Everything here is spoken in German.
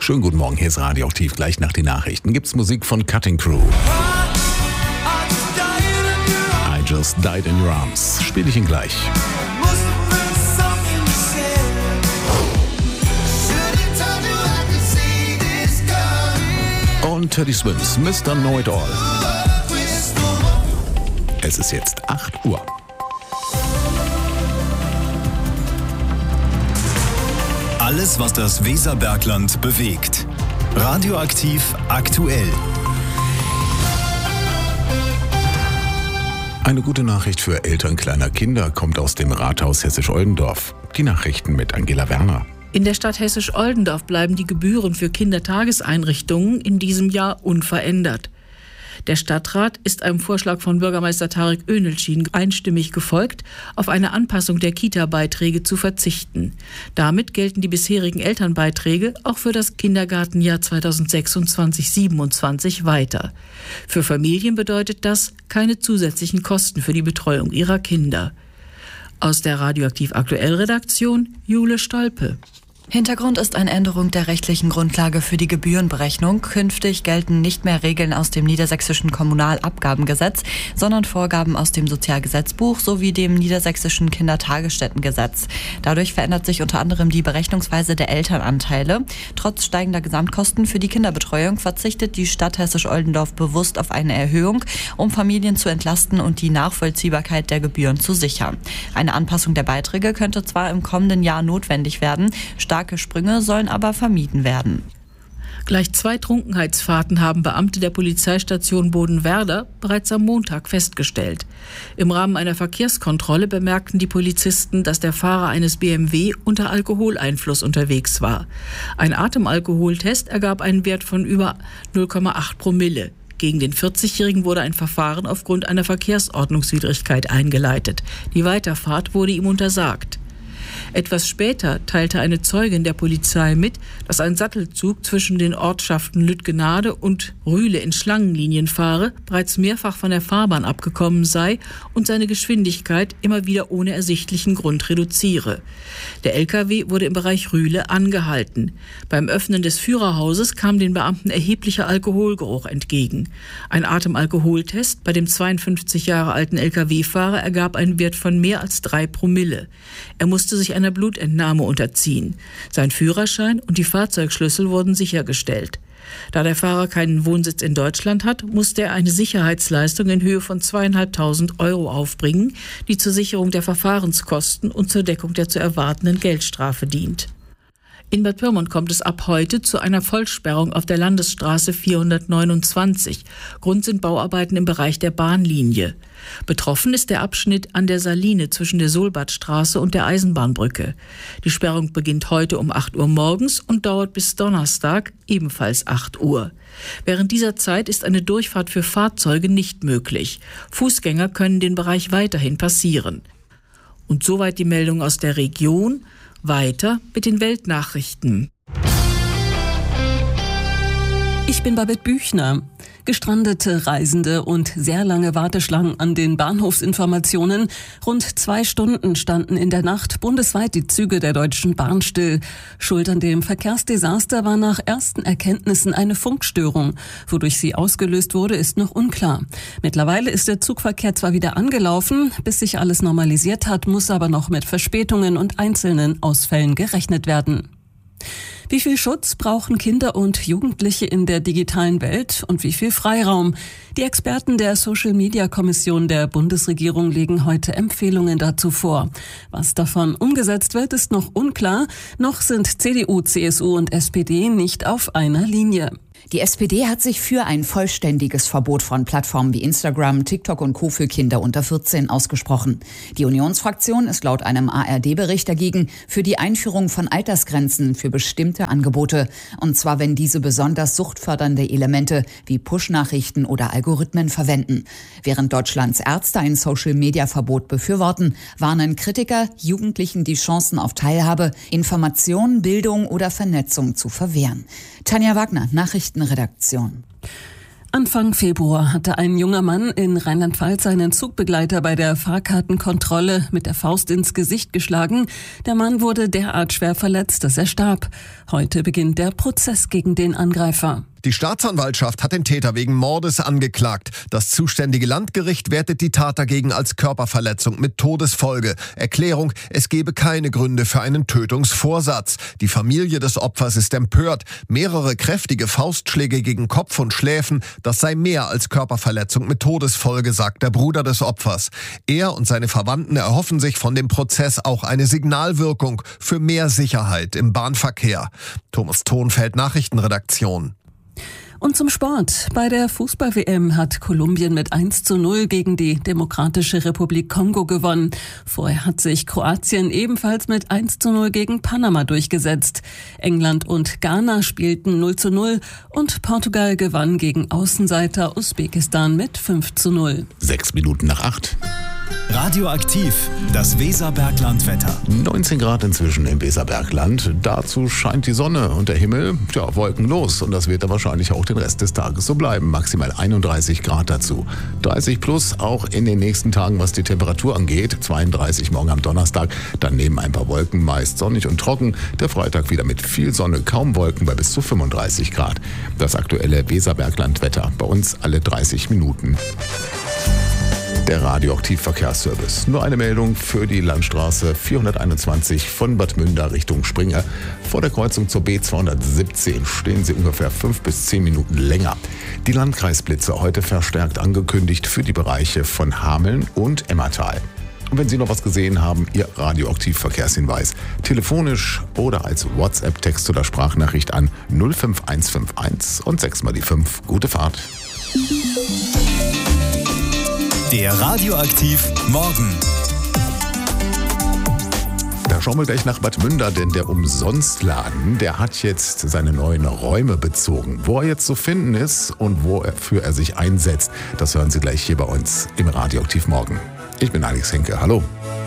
Schönen guten Morgen, hier ist Radioaktiv. Gleich nach den Nachrichten gibt's Musik von Cutting Crew. I Just Died in Your Arms. Spiel ich ihn gleich. Und Teddy Swims, Mr. Know It All. Es ist jetzt 8 Uhr. Alles, was das Weserbergland bewegt. Radioaktiv aktuell. Eine gute Nachricht für Eltern kleiner Kinder kommt aus dem Rathaus Hessisch-Oldendorf. Die Nachrichten mit Angela Werner. In der Stadt Hessisch-Oldendorf bleiben die Gebühren für Kindertageseinrichtungen in diesem Jahr unverändert. Der Stadtrat ist einem Vorschlag von Bürgermeister Tarek Önelçin einstimmig gefolgt, auf eine Anpassung der Kita-Beiträge zu verzichten. Damit gelten die bisherigen Elternbeiträge auch für das Kindergartenjahr 2026/27 weiter. Für Familien bedeutet das keine zusätzlichen Kosten für die Betreuung ihrer Kinder. Aus der Radioaktiv Aktuell Redaktion Jule Stolpe. Hintergrund ist eine Änderung der rechtlichen Grundlage für die Gebührenberechnung. Künftig gelten nicht mehr Regeln aus dem Niedersächsischen Kommunalabgabengesetz, sondern Vorgaben aus dem Sozialgesetzbuch sowie dem Niedersächsischen Kindertagesstättengesetz. Dadurch verändert sich unter anderem die Berechnungsweise der Elternanteile. Trotz steigender Gesamtkosten für die Kinderbetreuung verzichtet die Stadt Hessisch-Oldendorf bewusst auf eine Erhöhung, um Familien zu entlasten und die Nachvollziehbarkeit der Gebühren zu sichern. Eine Anpassung der Beiträge könnte zwar im kommenden Jahr notwendig werden, starke Sprünge sollen aber vermieden werden. Gleich 2 Trunkenheitsfahrten haben Beamte der Polizeistation Bodenwerder bereits am Montag festgestellt. Im Rahmen einer Verkehrskontrolle bemerkten die Polizisten, dass der Fahrer eines BMW unter Alkoholeinfluss unterwegs war. Ein Atemalkoholtest ergab einen Wert von über 0,8 Promille. Gegen den 40-Jährigen wurde ein Verfahren aufgrund einer Verkehrsordnungswidrigkeit eingeleitet. Die Weiterfahrt wurde ihm untersagt. Etwas später teilte eine Zeugin der Polizei mit, dass ein Sattelzug zwischen den Ortschaften Lütgenade und Rühle in Schlangenlinien fahre, bereits mehrfach von der Fahrbahn abgekommen sei und seine Geschwindigkeit immer wieder ohne ersichtlichen Grund reduziere. Der LKW wurde im Bereich Rühle angehalten. Beim Öffnen des Führerhauses kam den Beamten erheblicher Alkoholgeruch entgegen. Ein Atemalkoholtest bei dem 52 Jahre alten LKW-Fahrer ergab einen Wert von mehr als 3 Promille. Er musste sich einer Blutentnahme unterziehen. Sein Führerschein und die Fahrzeugschlüssel wurden sichergestellt. Da der Fahrer keinen Wohnsitz in Deutschland hat, musste er eine Sicherheitsleistung in Höhe von 2.500 € aufbringen, die zur Sicherung der Verfahrenskosten und zur Deckung der zu erwartenden Geldstrafe dient. In Bad Pyrmont kommt es ab heute zu einer Vollsperrung auf der Landesstraße 429. Grund sind Bauarbeiten im Bereich der Bahnlinie. Betroffen ist der Abschnitt an der Saline zwischen der Solbadstraße und der Eisenbahnbrücke. Die Sperrung beginnt heute um 8 Uhr morgens und dauert bis Donnerstag, ebenfalls 8 Uhr. Während dieser Zeit ist eine Durchfahrt für Fahrzeuge nicht möglich. Fußgänger können den Bereich weiterhin passieren. Und soweit die Meldung aus der Region. Weiter mit den Weltnachrichten. Ich bin Babette Büchner. Gestrandete Reisende und sehr lange Warteschlangen an den Bahnhofsinformationen. Rund 2 Stunden standen in der Nacht bundesweit die Züge der Deutschen Bahn still. Schuld an dem Verkehrsdesaster war nach ersten Erkenntnissen eine Funkstörung. Wodurch sie ausgelöst wurde, ist noch unklar. Mittlerweile ist der Zugverkehr zwar wieder angelaufen, bis sich alles normalisiert hat, muss aber noch mit Verspätungen und einzelnen Ausfällen gerechnet werden. Wie viel Schutz brauchen Kinder und Jugendliche in der digitalen Welt und wie viel Freiraum? Die Experten der Social-Media-Kommission der Bundesregierung legen heute Empfehlungen dazu vor. Was davon umgesetzt wird, ist noch unklar. Noch sind CDU, CSU und SPD nicht auf einer Linie. Die SPD hat sich für ein vollständiges Verbot von Plattformen wie Instagram, TikTok und Co. für Kinder unter 14 ausgesprochen. Die Unionsfraktion ist laut einem ARD-Bericht dagegen für die Einführung von Altersgrenzen für bestimmte Angebote. Und zwar, wenn diese besonders suchtfördernde Elemente wie Push-Nachrichten oder Algorithmen verwenden. Während Deutschlands Ärzte ein Social-Media-Verbot befürworten, warnen Kritiker, Jugendlichen die Chancen auf Teilhabe, Information, Bildung oder Vernetzung zu verwehren. Tanja Wagner, Nachrichtenredaktion. Anfang Februar hatte ein junger Mann in Rheinland-Pfalz seinen Zugbegleiter bei der Fahrkartenkontrolle mit der Faust ins Gesicht geschlagen. Der Mann wurde derart schwer verletzt, dass er starb. Heute beginnt der Prozess gegen den Angreifer. Die Staatsanwaltschaft hat den Täter wegen Mordes angeklagt. Das zuständige Landgericht wertet die Tat dagegen als Körperverletzung mit Todesfolge. Erklärung: Es gebe keine Gründe für einen Tötungsvorsatz. Die Familie des Opfers ist empört. Mehrere kräftige Faustschläge gegen Kopf und Schläfen, das sei mehr als Körperverletzung mit Todesfolge, sagt der Bruder des Opfers. Er und seine Verwandten erhoffen sich von dem Prozess auch eine Signalwirkung für mehr Sicherheit im Bahnverkehr. Thomas Thonfeld, Nachrichtenredaktion. Und zum Sport. Bei der Fußball-WM hat Kolumbien mit 1:0 gegen die Demokratische Republik Kongo gewonnen. Vorher hat sich Kroatien ebenfalls mit 1:0 gegen Panama durchgesetzt. England und Ghana spielten 0:0 und Portugal gewann gegen Außenseiter Usbekistan mit 5:0. 6 Minuten nach 8. Radioaktiv, das Weserbergland-Wetter. 19 Grad inzwischen im Weserbergland. Dazu scheint die Sonne und der Himmel, wolkenlos. Und das wird dann wahrscheinlich auch den Rest des Tages so bleiben. Maximal 31 Grad dazu. 30 plus auch in den nächsten Tagen, was die Temperatur angeht. 32 morgen am Donnerstag. Daneben ein paar Wolken, meist sonnig und trocken. Der Freitag wieder mit viel Sonne, kaum Wolken bei bis zu 35 Grad. Das aktuelle Weserbergland-Wetter. Bei uns alle 30 Minuten. Der Radioaktiv-Verkehrsservice. Nur eine Meldung für die Landstraße 421 von Bad Münder Richtung Springe. Vor der Kreuzung zur B217 stehen Sie ungefähr 5 bis 10 Minuten länger. Die Landkreisblitze heute verstärkt angekündigt für die Bereiche von Hameln und Emmertal. Und wenn Sie noch was gesehen haben, Ihr Radioaktiv-Verkehrshinweis. Telefonisch oder als WhatsApp-Text oder Sprachnachricht an 05151 und 6 mal die 5. Gute Fahrt. Der Radioaktiv Morgen. Da schauen wir gleich nach Bad Münder, denn der Umsonstladen, der hat jetzt seine neuen Räume bezogen. Wo er jetzt zu finden ist und wofür er sich einsetzt, das hören Sie gleich hier bei uns im Radioaktiv Morgen. Ich bin Alex Henke, hallo.